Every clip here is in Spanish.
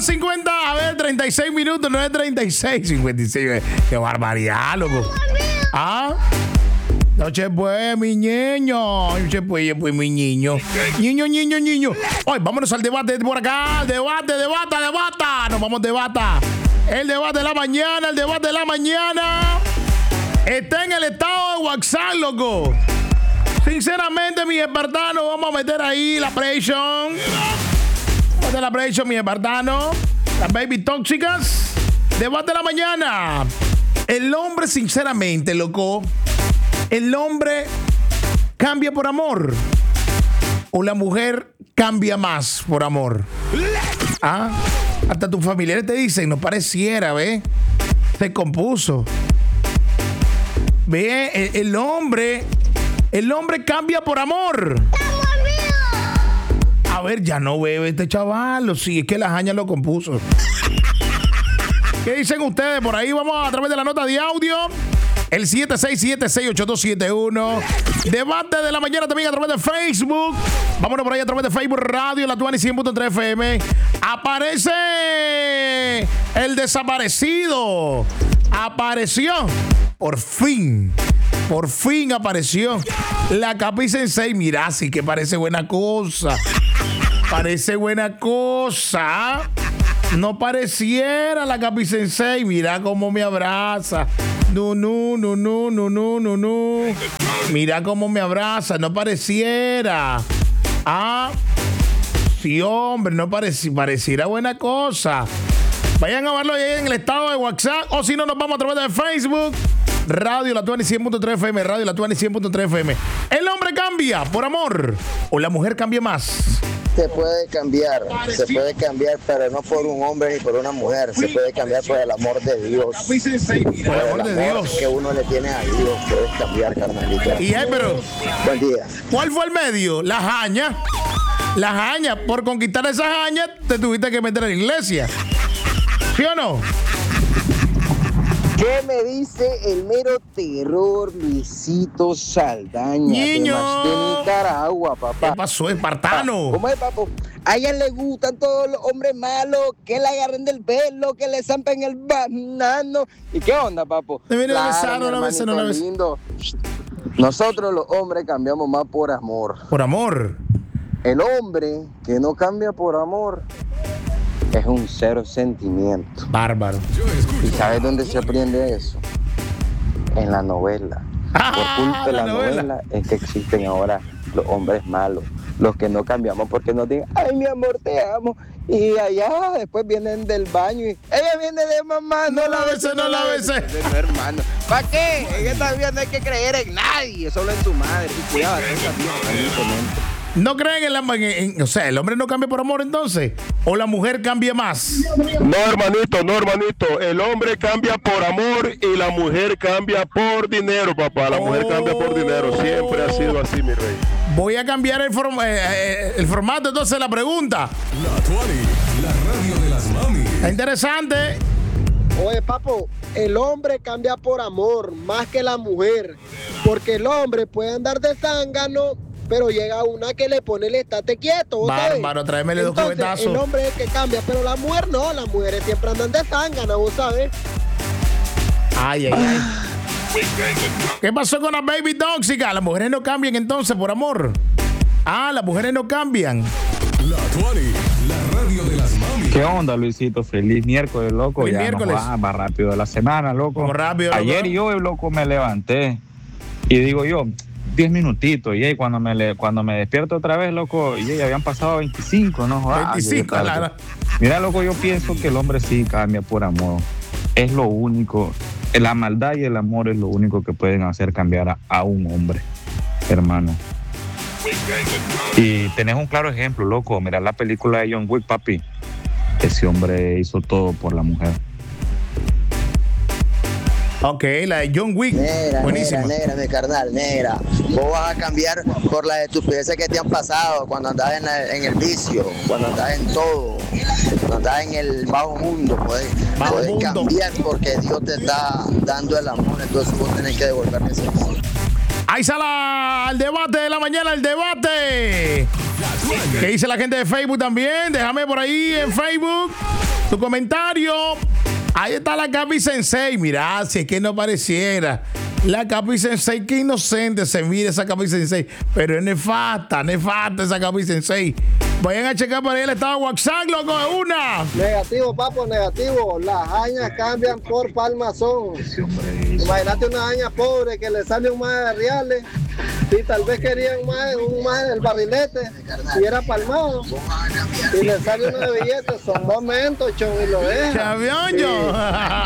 9:50, a ver, 36 minutos, 9:36, 56. Qué barbaridad, loco. ¿Ah? Noche pues, mi niño. Noche pues, mi niño. Niño. Hoy, vámonos al debate por acá. Debate. Nos vamos debata. El debate de la mañana. Está en el estado de WhatsApp, loco. Sinceramente, mi espartano, vamos a meter ahí la presión. Vamos a meter la presión, mi espartano. Las baby tóxicas. Debate de la mañana. El hombre, sinceramente, loco. ¿El hombre cambia por amor? ¿O la mujer cambia más por amor? ¿Ah? Hasta tus familiares te dicen, no pareciera, ¿ve? Se compuso. Ve, el hombre cambia por amor. A ver, ya no bebe este chaval. O sí, es que la jaña lo compuso. ¿Qué dicen ustedes? Por ahí vamos a través de la nota de audio. El 767-682-7271. Debate de la mañana también a través de Facebook. Vámonos por ahí a través de Facebook Radio, la Tuani 100.3 FM. Aparece el desaparecido. Apareció. Por fin apareció la Capi Sensei. Mira, sí que parece buena cosa. No pareciera la Capi Sensei. Mira cómo me abraza. No. Mira cómo me abraza. No pareciera. Ah, sí, hombre, no pareciera buena cosa. Vayan a verlo ahí en el estado de WhatsApp. O si no, nos vamos a través de Facebook. Radio La Tuani 100.3 FM. Radio La Tuani 100.3 FM. ¿El hombre cambia por amor o la mujer cambia más? Se puede cambiar, pero no por un hombre ni por una mujer. Se puede cambiar por el amor de Dios. Por el amor de Dios que uno le tiene a Dios, puedes cambiar, carnalito. Y pero, buen día. ¿Cuál fue el medio? La jaña. Por conquistar esa jaña, te tuviste que meter a la iglesia. ¿Sí o no? ¿Qué me dice el mero terror, Luisito Saldaña? Niño. De Nicaragua, papá. ¿Qué pasó, espartano? ¿Cómo es, papo? A ella le gustan todos los hombres malos, que le agarren del pelo, que le zampen el banano. ¿Y qué onda, papo? Claro, lindo. Nosotros los hombres cambiamos más por amor. ¿Por amor? El hombre que no cambia por amor es un cero sentimiento. Bárbaro. ¿Y sabes dónde se aprende eso? En la novela. Por culpa de la novela es que existen ahora los hombres malos, los que no cambiamos porque nos digan, ay, mi amor, te amo. Y allá después vienen del baño y ella viene de mamá. No la beses. Hermano, ¿para qué? En esta vida no hay que creer en nadie, solo en tu madre. Y cuidado, ¿No creen o sea, el hombre no cambia por amor entonces? ¿O la mujer cambia más? No, hermanito. El hombre cambia por amor y la mujer cambia por dinero, papá. La mujer cambia por dinero. Siempre ha sido así, mi rey. Voy a cambiar el formato entonces la pregunta. La Tuani, la radio de las mami. Está interesante. Oye, papo, el hombre cambia por amor más que la mujer. Porque el hombre puede andar de zángano, pero llega una que le pone el estate quieto. Bárbaro, tráemele dos cubetazos. El hombre es el que cambia, pero la mujer no. Las mujeres siempre andan de zángana, vos sabes. Ay. ¿Qué pasó con las baby tóxicas? Las mujeres no cambian entonces por amor. Las mujeres no cambian. La Tuani, la radio de las mami. ¿Qué onda, Luisito? Feliz miércoles, loco. Feliz ya miércoles. Más rápido de la semana, loco. Como rápido, ayer yo, loco, me levanté y digo yo, 10 minutitos, y ahí cuando me despierto otra vez, loco, y ya habían pasado 25, ¿no? 25, claro. Mira, loco, yo pienso que el hombre sí cambia por amor. Es lo único. La maldad y el amor es lo único que pueden hacer cambiar a un hombre, hermano. Y tenés un claro ejemplo, loco. Mira la película de John Wick, papi. Ese hombre hizo todo por la mujer. Ok, la de John Wick. Buenísima. Negra, mi carnal, negra. Vos vas a cambiar por las estupideces que te han pasado cuando andás en el vicio, cuando andás en todo, cuando andás en el bajo mundo. Podés cambiar porque Dios te está dando el amor, entonces vos tenés que devolverle ese amor. Ahí está el debate de la mañana, el debate. ¿Qué dice la gente de Facebook también? Déjame por ahí en Facebook. Tu comentario. Ahí está la Capi Sensei. Mira, si es que no pareciera. La Capi Sensei, qué inocente se mira esa Capi Sensei. Pero es nefasta esa Capi Sensei. Vayan a checar por ahí el estado de WhatsApp, loco, de una. Negativo, papo, negativo. Las hañas cambian por palmazón. Imagínate una haña pobre que le sale un más de reales. Y tal vez querían un más del barrilete. Si era palmado. Y le sale uno de billetes. Son momentos, chon, y lo dejan. ¡Camión yo!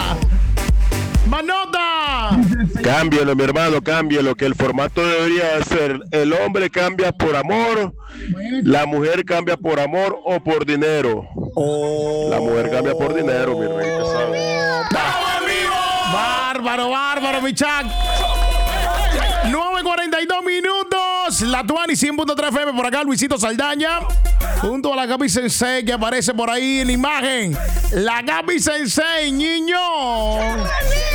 ¡Manota! Cámbialo, mi hermano, cámbialo, que el formato debería ser: el hombre cambia por amor, la mujer cambia por amor o por dinero. La mujer cambia por dinero, mi rey, ¿te sabes? Bárbaro, mi chat. 9:42 minutos. La Tuani 100.3 FM por acá, Luisito Saldaña. Junto a la Capi Sensei que aparece por ahí en la imagen. La Capi Sensei, niño.